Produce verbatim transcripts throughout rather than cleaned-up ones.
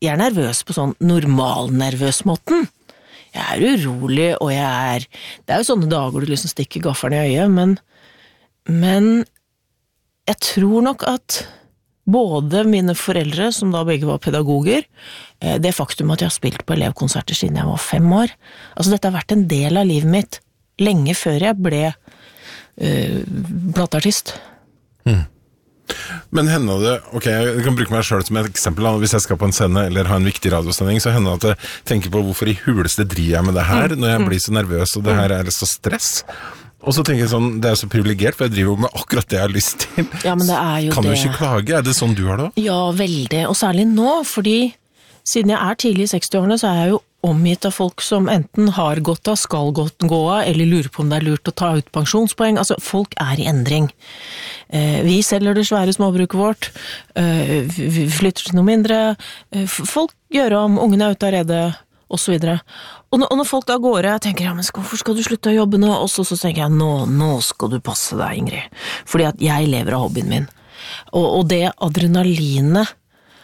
jeg er nervøs på sånn normalnervøs måten. Jeg er urolig, og jeg er, det er jo sånne dager du liksom stikker gafferen i øyet, men, men jeg tror nok at både mine foreldre, som da begge var pedagoger, det faktum at jeg har spilt på elevkonserter siden jeg var fem år, altså dette har vært en del av livet mitt, lenge før jeg ble uh, plateartist. Mm. Men hender det, ok, jeg kan bruke meg selv som et eksempel, hvis jeg skal på en scene eller ha en viktig radiosending, så hender det at jeg tenker på hvorfor i huleste driver jeg med det her, når jeg blir så nervøs, og det her er så stress. Og så tenker jeg sånn, det er så privilegert, for jeg driver jo med akkurat det jeg har lyst til. Ja, men det er jo kan det. Du ikke klage? Er det sånn du har det? Ja, veldig, og særlig nå, fordi siden jeg er tidlig i seksti-årene, så er jeg jo omgitt av folk som enten har gått av, skal gått gå av, eller lurer på om det er lurt å ta ut pensjonspoeng. Altså, folk er i endring. Eh, vi selger det svære småbruket vårt, eh, vi flytter til noe mindre, eh, folk gjør om, ungene er ute av rede, og så videre. Og når, og når folk da går, jeg tenker, ja, men hvorfor skal du slutte å jobbe nå? Og så, så tenker jeg, nå, nå skal du passe deg, Ingrid. Fordi at jeg lever av hobbyen min. Og, og det adrenalinet,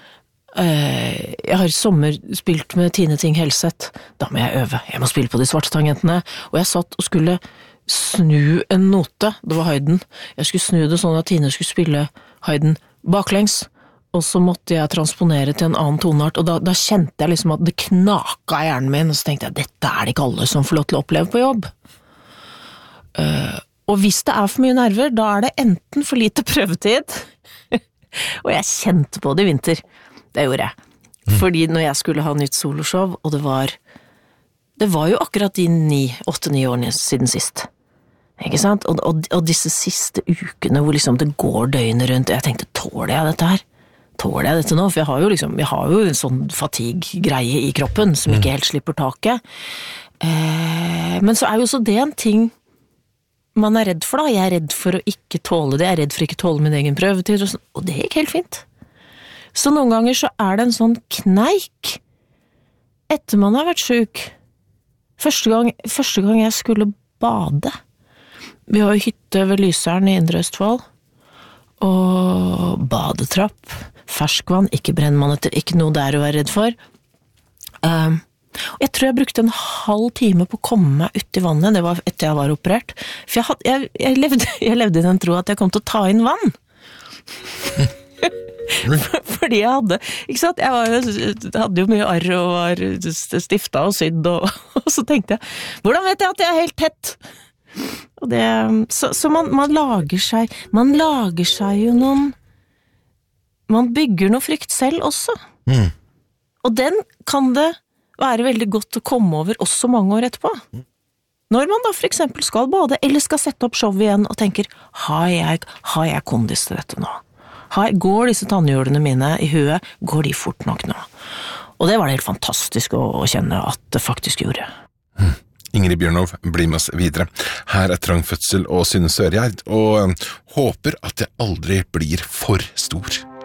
øh, jeg har i sommer spilt med Tine Ting Helseth, da må jeg øve, jeg må spille på de svarte tangentene, og jeg satt og skulle snu en note, det var Haydn, jeg skulle snu det sånn at Tine skulle spille Haydn baklengs, og så måtte jeg transponere til en annen toneart, og da, da kjente jeg liksom at det knaka i hjernen min, og så tenkte jeg, dette er det ikke alle som får lov til å oppleve på jobb. Uh, og hvis det er for mye nerver, da er det enten for lite prøvetid, og jeg kjente på det i vinter, det gjorde jeg. Mm. Fordi når jeg skulle ha nytt soloshow, og det var, det var jo akkurat de ni, åtte-ni årene siden sist, ikke sant? Og, og, og disse siste ukene hvor liksom det går døgnet rundt, jeg tenkte, tåler jeg dette her? Tåler jeg dette nå? For jeg har jo liksom, jeg har jo en sånn fatigue-greie i kroppen som ikke helt slipper taket. Eh, men så er jo også det en ting man er redd for da. Jeg er redd for å ikke tåle det, jeg er redd for å ikke tåle min egen prøvetid, og, sånn, og det gikk helt fint. Så noen ganger så er det en sånn kneik etter man har vært syk. Første gang, første gang jeg skulle bade. Vi har jo hytte ved Lyseren i Indre Østfold, og badetrapp, ferskvann, ikke brennmaneter, ikke noe der å være redd for. Um, og jeg tror jeg brukte en halv time på å komme meg ut i vannet, det var etter jeg var operert, for jeg, had, jeg, jeg, levde, jeg levde i den tro at jeg kom til å ta inn vann. Fordi jeg hadde, ikke sant, jeg, var, jeg hadde jo mye arr og var stifta og sydd, og, og så tenkte jeg, hvordan vet jeg at jeg er helt tett? Og det, så, så man, man lager seg, man lager seg jo noen, man bygger noe frykt selv også. Mm. Og den kan det være veldig godt å komme over også mange år etterpå. Mm. Når man da for eksempel skal bade, eller skal sette opp show igjen og tenker, har jeg, har jeg kondis til dette nå? Har, går disse tannhjulene mine i huet, går de fort nok nå? Og det var det helt fantastisk å, å kjenne at det faktisk gjorde. Mm. Ingrid Bjørnov blir med oss videre. Her er Trang fødsel og Synne Sørgjerd, og håper at det aldri blir for stor.